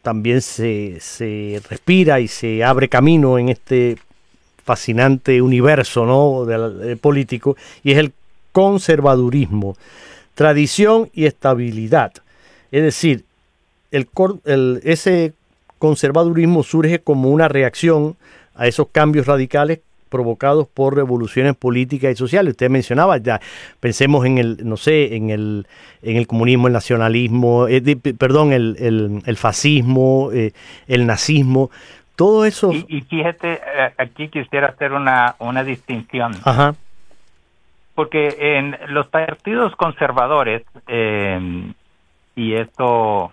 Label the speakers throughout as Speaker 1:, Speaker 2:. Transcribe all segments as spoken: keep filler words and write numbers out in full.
Speaker 1: también se, se respira y se abre camino en este fascinante universo, ¿no?, del, del político, y es el conservadurismo, tradición y estabilidad. Es decir, el, el, ese conservadurismo surge como una reacción a esos cambios radicales provocados por revoluciones políticas y sociales. Usted mencionaba ya, pensemos en el, no sé, en el, en el comunismo, el nacionalismo, eh, de, perdón, el, el, el fascismo, eh, el nazismo, todo eso.
Speaker 2: Y, y fíjate, aquí quisiera hacer una, una distinción.
Speaker 1: Ajá.
Speaker 2: Porque en los partidos conservadores, eh, y esto,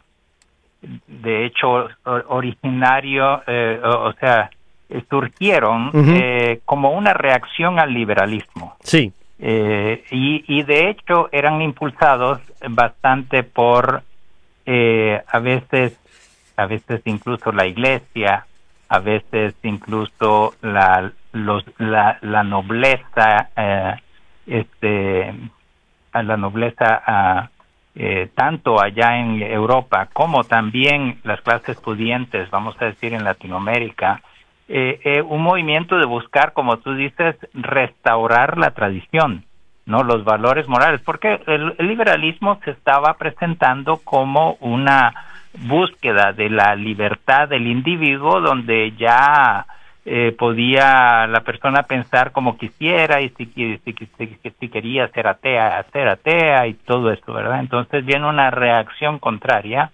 Speaker 2: de hecho, originario, eh, o, o sea, surgieron uh-huh. eh, como una reacción al liberalismo.
Speaker 1: Sí.
Speaker 2: Eh, y, y de hecho eran impulsados bastante por eh, a veces, a veces incluso la iglesia, a veces incluso la los la, la nobleza, eh, este, a la nobleza uh, eh, tanto allá en Europa como también las clases pudientes, vamos a decir en Latinoamérica. Eh, eh, un movimiento de buscar, como tú dices, restaurar la tradición, ¿no? Los valores morales, porque el, el liberalismo se estaba presentando como una búsqueda de la libertad del individuo, donde ya eh, podía la persona pensar como quisiera, y si, si, si, si quería ser atea, ser atea y todo eso, ¿verdad? Entonces viene una reacción contraria.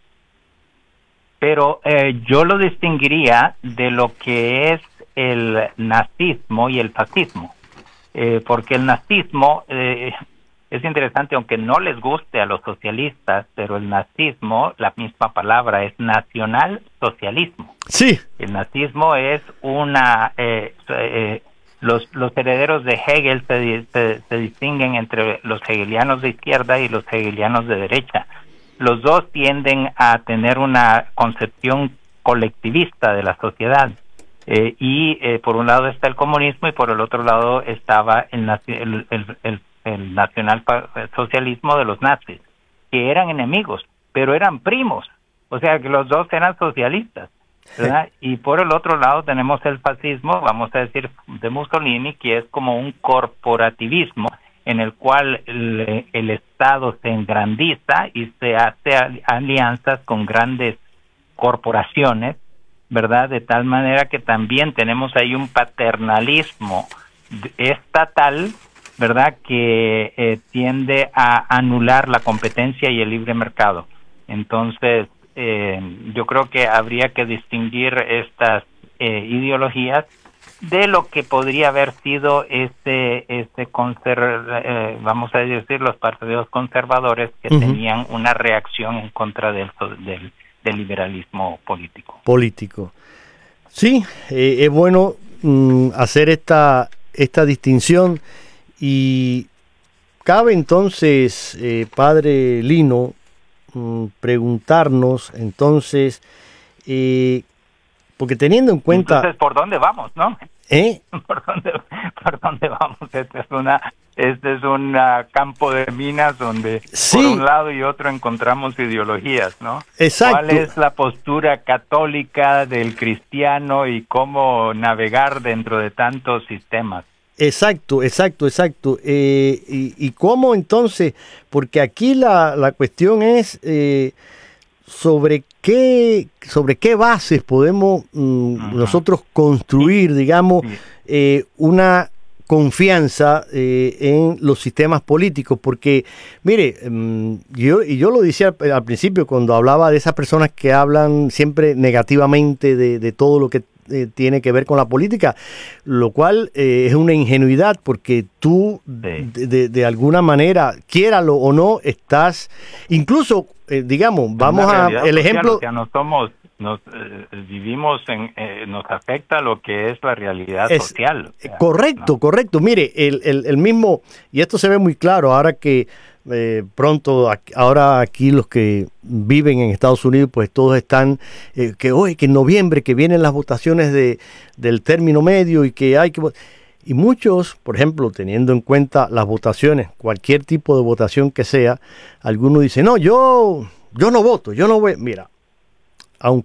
Speaker 2: Pero eh, yo lo distinguiría de lo que es el nazismo y el fascismo, eh, porque el nazismo eh, es interesante, aunque no les guste a los socialistas, pero el nazismo, la misma palabra es nacional socialismo.
Speaker 1: Sí.
Speaker 2: El nazismo es una eh, eh, los los herederos de Hegel se, se, se distinguen entre los hegelianos de izquierda y los hegelianos de derecha. Los dos tienden a tener una concepción colectivista de la sociedad. Eh, y eh, por un lado está el comunismo y por el otro lado estaba el, el, el, el, el nacionalsocialismo de los nazis, que eran enemigos, pero eran primos. O sea que los dos eran socialistas, ¿verdad? Y por el otro lado tenemos el fascismo, vamos a decir, de Mussolini, que es como un corporativismo, en el cual el, el Estado se engrandiza y se hace alianzas con grandes corporaciones, ¿verdad? De tal manera que también tenemos ahí un paternalismo estatal, ¿verdad? Que eh, tiende a anular la competencia y el libre mercado. Entonces, eh, yo creo que habría que distinguir estas eh, ideologías de lo que podría haber sido este este conser eh, vamos a decir los partidos conservadores que uh-huh. tenían una reacción en contra del del, del liberalismo político.
Speaker 1: Político. Sí, eh, es bueno mm, hacer esta esta distinción, y cabe entonces, eh, padre Lino, mm, preguntarnos entonces, eh, porque teniendo en cuenta...
Speaker 2: Entonces, ¿por dónde vamos, no?
Speaker 1: ¿Eh?
Speaker 2: ¿Por dónde, por dónde vamos? Este es una, este es un uh, campo de minas donde
Speaker 1: sí.
Speaker 2: por un lado y otro encontramos ideologías, ¿no?
Speaker 1: Exacto.
Speaker 2: ¿Cuál es la postura católica del cristiano y cómo navegar dentro de tantos sistemas?
Speaker 1: Exacto, exacto, exacto. Eh, y, y cómo entonces, porque aquí la, la cuestión es... Eh, sobre qué sobre qué bases podemos mm, uh-huh. nosotros construir, digamos, sí. eh, una confianza eh, en los sistemas políticos, porque mire, um, yo y yo lo decía al, al principio cuando hablaba de esas personas que hablan siempre negativamente de, de todo lo que eh, tiene que ver con la política, lo cual eh, es una ingenuidad, porque tú sí. de, de, de alguna manera, quiéralo o no, estás incluso Eh, digamos, vamos a el ejemplo,
Speaker 2: o sea, no somos, nos eh, vivimos en, eh, nos afecta lo que es la realidad
Speaker 1: es,
Speaker 2: social. O sea,
Speaker 1: correcto,
Speaker 2: ¿no?
Speaker 1: correcto. Mire, el, el, el mismo, y esto se ve muy claro ahora que eh, pronto, ahora aquí los que viven en Estados Unidos, pues todos están, eh, que hoy, que en noviembre, que vienen las votaciones de del término medio y que hay que... Y muchos, por ejemplo, teniendo en cuenta las votaciones, cualquier tipo de votación que sea, algunos dicen, no, yo, yo no voto, yo no voy. Mira,